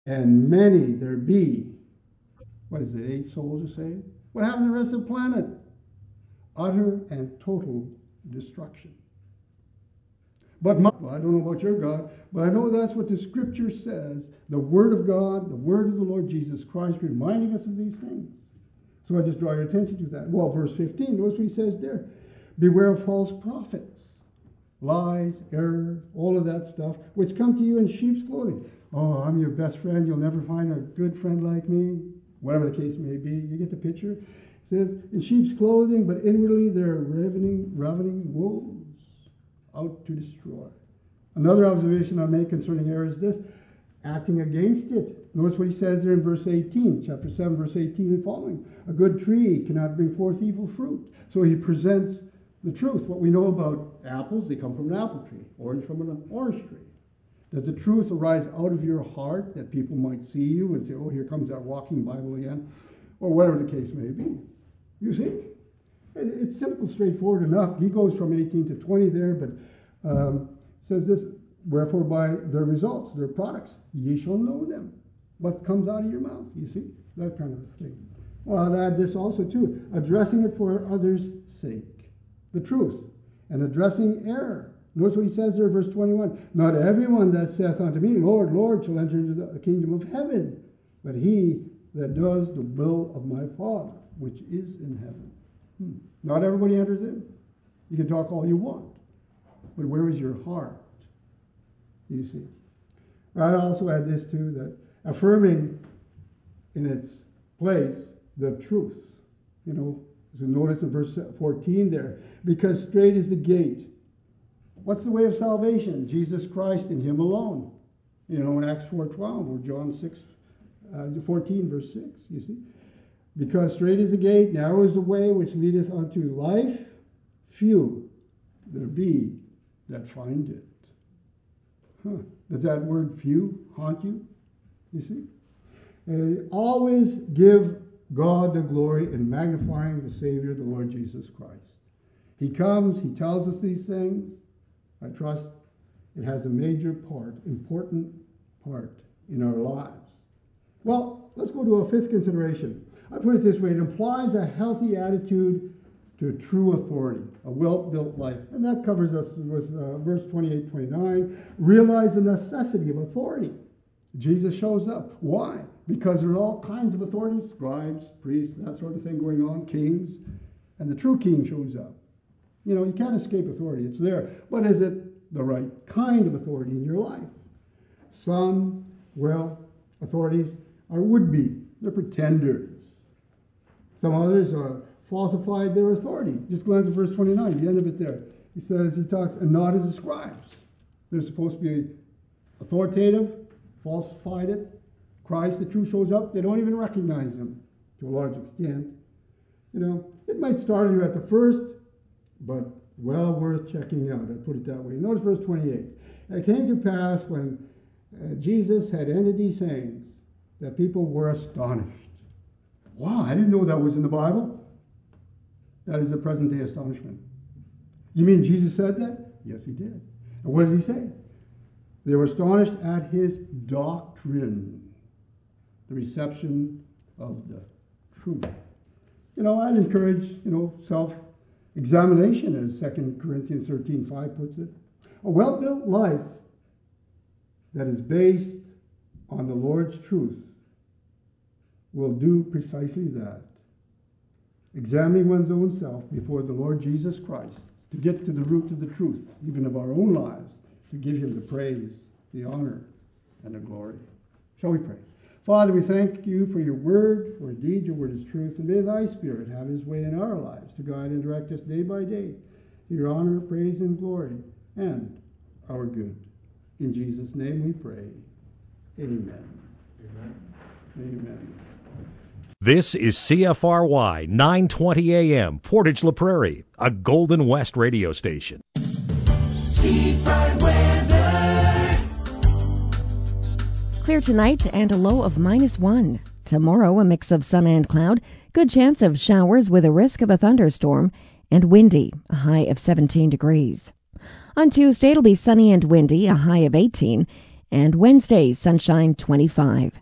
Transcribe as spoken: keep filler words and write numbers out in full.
and many there be. What is it, eight souls are saved? What happened to the rest of the planet? Utter and total destruction. But my, well, I don't know about your God, but I know that's what the Scripture says. The Word of God, the Word of the Lord Jesus Christ, reminding us of these things. So I just draw your attention to that. Well, verse fifteen, notice what he says there. Beware of false prophets, lies, error, all of that stuff, which come to you in sheep's clothing. Oh, I'm your best friend. You'll never find a good friend like me. Whatever the case may be. You get the picture? It says, in sheep's clothing, but inwardly they're ravening, ravening wolves out to destroy. Another observation I make concerning error is this, acting against it. Notice what he says there in verse eighteen, chapter seven, verse eighteen and following. A good tree cannot bring forth evil fruit. So he presents the truth. What we know about apples, they come from an apple tree. Orange from an orange tree. Does the truth arise out of your heart that people might see you and say, oh, here comes that walking Bible again? Or whatever the case may be. You see? It's simple, straightforward enough. He goes from eighteen to twenty there, but um, says this, wherefore by their results, their products, ye shall know them. What comes out of your mouth, you see? That kind of thing. Well, I'd add this also too, addressing it for others' sake. The truth. And addressing error. Notice what he says there, verse twenty-one. Not everyone that saith unto me, Lord, Lord, shall enter into the kingdom of heaven, but he that does the will of my Father, which is in heaven. Hmm. Not everybody enters in. You can talk all you want. But where is your heart? You see. I'd also add this too, that affirming in its place the truth. You know, so notice in verse fourteen there, because straight is the gate. What's the way of salvation? Jesus Christ and him alone. You know, in Acts four twelve or John six, uh, fourteen, verse six, you see. Because straight is the gate, narrow is the way which leadeth unto life, few there be that find it. Huh. Does that word few haunt you? You see? Uh, always give God the glory in magnifying the Savior, the Lord Jesus Christ. He comes, he tells us these things. I trust it has a major part, important part in our lives. Well, let's go to a fifth consideration. I put it this way, it implies a healthy attitude to true authority, a well-built life. And that covers us with uh, verse twenty-eight, twenty-nine. Realize the necessity of authority. Jesus shows up. Why? Because there are all kinds of authorities, scribes, priests, that sort of thing going on, kings, and the true king shows up. You know, you can't escape authority. It's there. But is it the right kind of authority in your life? Some, well, authorities are would-be. They're pretenders. Some others are falsified their authority. Just glance at verse twenty-nine, the end of it there. He says, he talks, and not as the scribes. They're supposed to be authoritative, falsified it. Christ, the truth shows up, they don't even recognize him to a large extent. You know, it might startle you at the first, but well worth checking out. I put it that way. Notice verse twenty-eight. It came to pass when uh, Jesus had ended these sayings that people were astonished. Wow, I didn't know that was in the Bible. That is the present day astonishment. You mean Jesus said that? Yes, he did. And what did he say? They were astonished at his doctrine, the reception of the truth. You know, I'd encourage, you know, self-examination, as Second Corinthians thirteen five puts it. A well-built life that is based on the Lord's truth will do precisely that. Examining one's own self before the Lord Jesus Christ to get to the root of the truth, even of our own lives, to give him the praise, the honor, and the glory. Shall we pray? Father, we thank you for your word, for indeed your word is truth, and may thy Spirit have his way in our lives to guide and direct us day by day to your honor, praise, and glory, and our good. In Jesus' name we pray. Amen. Amen. Amen. This is C F R Y nine twenty A M, Portage La Prairie, a Golden West radio station. Seafront weather. Clear tonight and a low of minus one. Tomorrow, a mix of sun and cloud. Good chance of showers with a risk of a thunderstorm. And windy, a high of seventeen degrees. On Tuesday, it'll be sunny and windy, a high of eighteen. and Wednesday, sunshine twenty-five.